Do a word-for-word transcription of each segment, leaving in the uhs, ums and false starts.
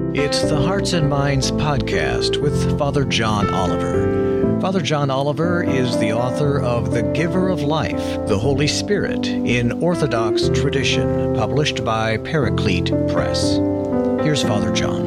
It's the Hearts and Minds podcast with Father John Oliver. Father John Oliver is the author of The Giver of Life, the Holy Spirit in Orthodox Tradition, published by Paraclete Press. Here's Father John.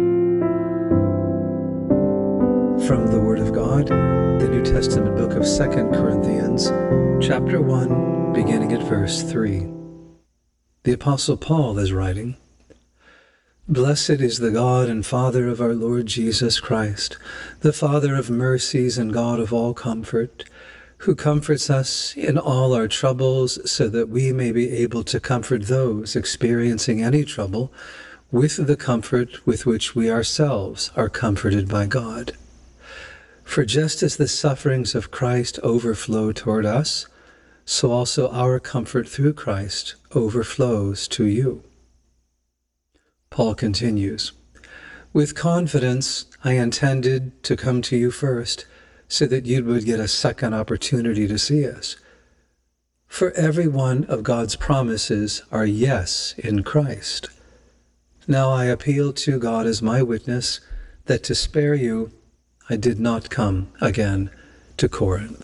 From the Word of God, the New Testament book of Second Corinthians, chapter one, beginning at verse three. The Apostle Paul is writing, "Blessed is the God and Father of our Lord Jesus Christ, the Father of mercies and God of all comfort, who comforts us in all our troubles so that we may be able to comfort those experiencing any trouble with the comfort with which we ourselves are comforted by God. For just as the sufferings of Christ overflow toward us, so also our comfort through Christ overflows to you." Paul continues, "With confidence I intended to come to you first, so that you would get a second opportunity to see us. For every one of God's promises are yes in Christ. Now I appeal to God as my witness that to spare you I did not come again to Corinth."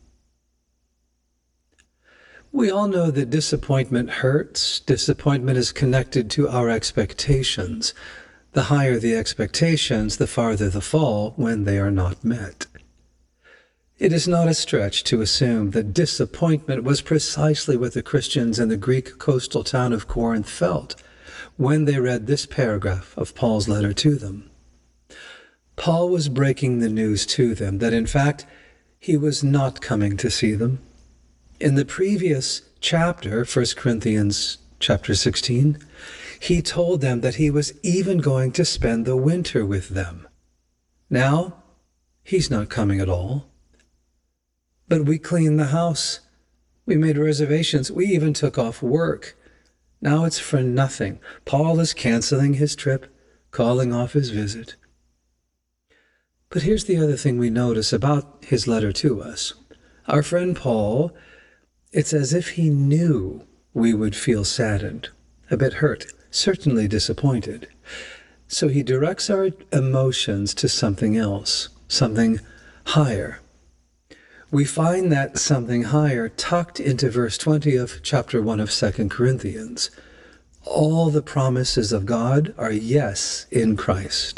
We all know that disappointment hurts. Disappointment is connected to our expectations. The higher the expectations, the farther the fall when they are not met. It is not a stretch to assume that disappointment was precisely what the Christians in the Greek coastal town of Corinth felt when they read this paragraph of Paul's letter to them. Paul was breaking the news to them that, in fact, he was not coming to see them. In the previous chapter, First Corinthians chapter sixteen, he told them that he was even going to spend the winter with them. Now, he's not coming at all. But we cleaned the house. We made reservations. We even took off work. Now it's for nothing. Paul is canceling his trip, calling off his visit. But here's the other thing we notice about his letter to us. Our friend Paul, it's as if he knew we would feel saddened, a bit hurt, certainly disappointed. So he directs our emotions to something else, something higher. We find that something higher tucked into verse twenty of chapter one of Second Corinthians. All the promises of God are yes in Christ.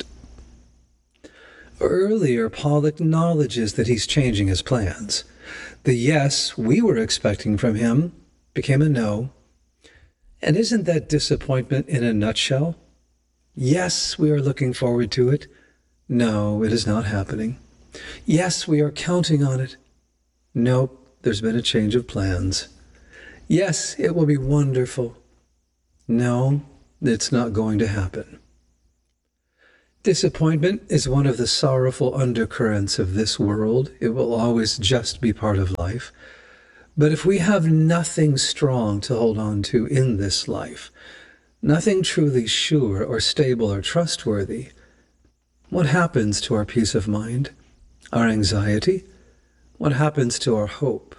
Earlier, Paul acknowledges that he's changing his plans. The yes we were expecting from him became a no. And isn't that disappointment in a nutshell? Yes, we are looking forward to it. No, it is not happening. Yes, we are counting on it. Nope, there's been a change of plans. Yes, it will be wonderful. No, it's not going to happen. Disappointment is one of the sorrowful undercurrents of this world. It will always just be part of life. But if we have nothing strong to hold on to in this life, nothing truly sure or stable or trustworthy, what happens to our peace of mind, our anxiety? What happens to our hope?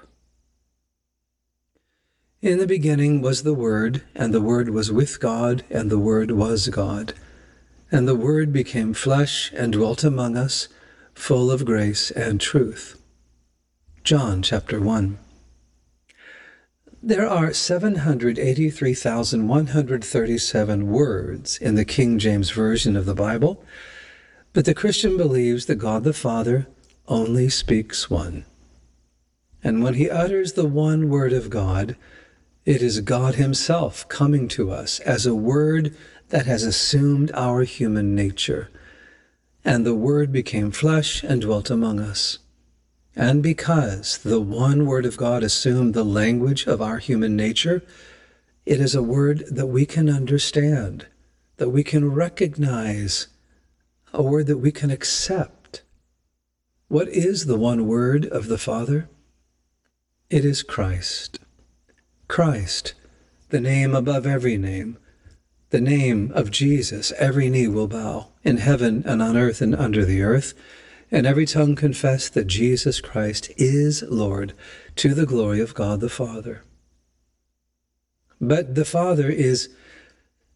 In the beginning was the Word, and the Word was with God, and the Word was God. And the Word became flesh and dwelt among us, full of grace and truth. John chapter one. There are seven hundred eighty-three thousand one hundred thirty-seven words in the King James Version of the Bible, but the Christian believes that God the Father only speaks one. And when he utters the one word of God, it is God himself coming to us as a word that has assumed our human nature. And the Word became flesh and dwelt among us. And because the one word of God assumed the language of our human nature, it is a word that we can understand, that we can recognize, a word that we can accept. What is the one word of the Father? It is Christ. Christ, the name above every name. The name of Jesus, every knee will bow, in heaven and on earth and under the earth, and every tongue confess that Jesus Christ is Lord, to the glory of God the Father. But the Father is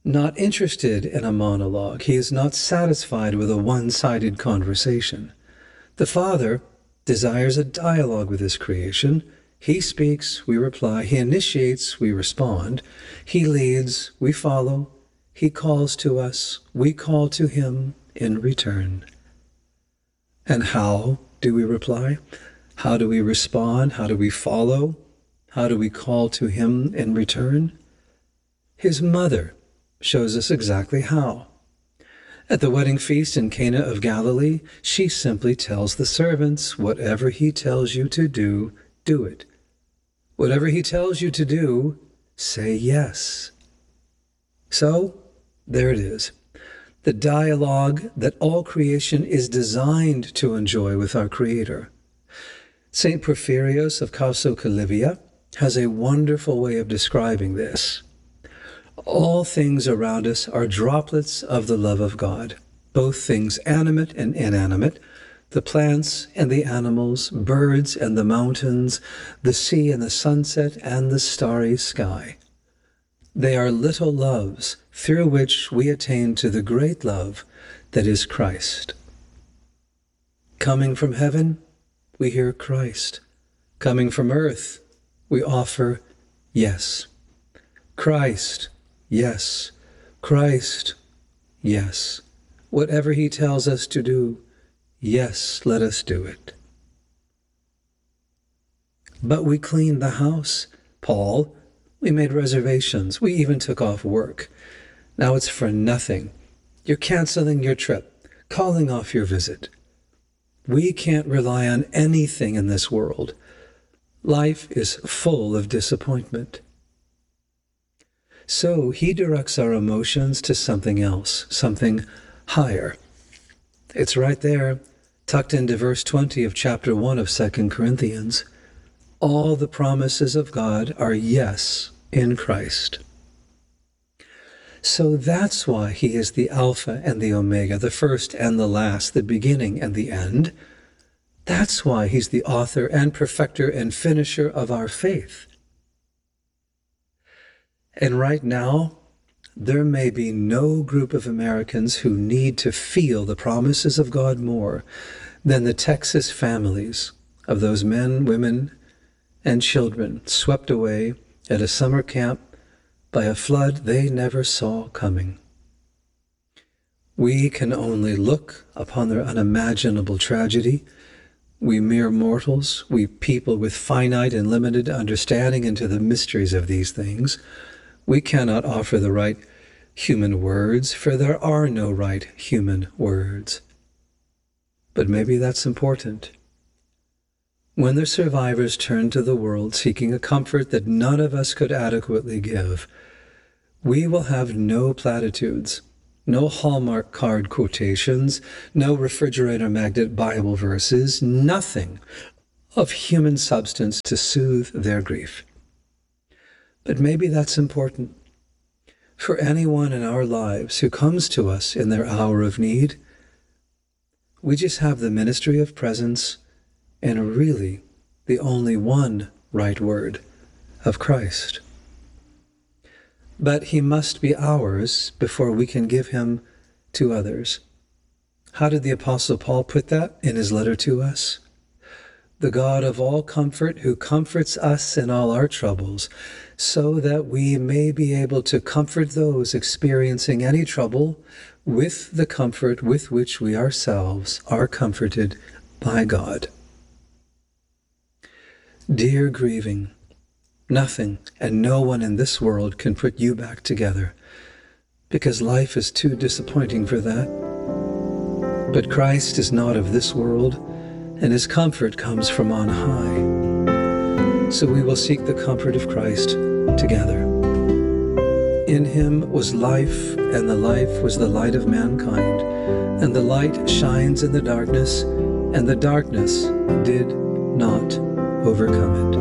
not interested in a monologue. He is not satisfied with a one-sided conversation. The Father desires a dialogue with his creation. He speaks, we reply. He initiates, we respond. He leads, we follow. He calls to us, we call to him in return. And how do we reply? How do we respond? How do we follow? How do we call to him in return? His mother shows us exactly how. At the wedding feast in Cana of Galilee, she simply tells the servants, whatever he tells you to do, do it. Whatever he tells you to do, say yes. So, there it is. The dialogue that all creation is designed to enjoy with our Creator. Saint Porphyrios of Chalcedon has a wonderful way of describing this. All things around us are droplets of the love of God, both things animate and inanimate, the plants and the animals, birds and the mountains, the sea and the sunset and the starry sky. They are little loves through which we attain to the great love that is Christ. Coming from heaven, we hear Christ. Coming from earth, we offer yes. Christ, yes. Christ, yes. Whatever he tells us to do, yes, let us do it. But we cleaned the house, Paul. We made reservations. We even took off work. Now it's for nothing. You're canceling your trip, calling off your visit. We can't rely on anything in this world. Life is full of disappointment. So he directs our emotions to something else, something higher. It's right there, tucked into verse twenty of chapter one of Second Corinthians. All the promises of God are yes in Christ. So that's why he is the Alpha and the Omega, the first and the last, the beginning and the end. That's why he's the author and perfecter and finisher of our faith. And right now, there may be no group of Americans who need to feel the promises of God more than the Texas families of those men, women, and children swept away at a summer camp by a flood they never saw coming. We can only look upon their unimaginable tragedy. We mere mortals, we people with finite and limited understanding into the mysteries of these things, we cannot offer the right human words, for there are no right human words. But maybe that's important. When the survivors turn to the world seeking a comfort that none of us could adequately give, we will have no platitudes, no Hallmark card quotations, no refrigerator magnet Bible verses, nothing of human substance to soothe their grief. But maybe that's important. For anyone in our lives who comes to us in their hour of need, we just have the ministry of presence and really the only one right word of Christ. But he must be ours before we can give him to others. How did the Apostle Paul put that in his letter to us? The God of all comfort, who comforts us in all our troubles, so that we may be able to comfort those experiencing any trouble with the comfort with which we ourselves are comforted by God. Dear grieving, nothing and no one in this world can put you back together, because life is too disappointing for that. But Christ is not of this world, and his comfort comes from on high. So we will seek the comfort of Christ together. In him was life, and the life was the light of mankind, and the light shines in the darkness, and the darkness did not overcome it.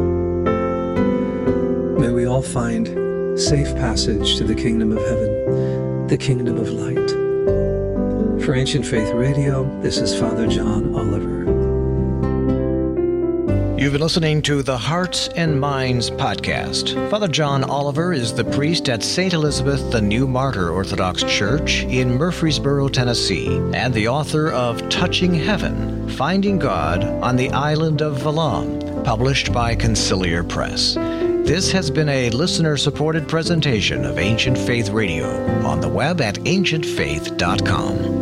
May we all find safe passage to the kingdom of heaven, the kingdom of light. For Ancient Faith Radio, this is Father John Oliver. You've been listening to the Hearts and Minds podcast. Father John Oliver is the priest at Saint Elizabeth the New Martyr Orthodox Church in Murfreesboro, Tennessee, and the author of Touching Heaven, Finding God on the Island of Valum, published by Conciliar Press. This has been a listener-supported presentation of Ancient Faith Radio on the web at ancient faith dot com.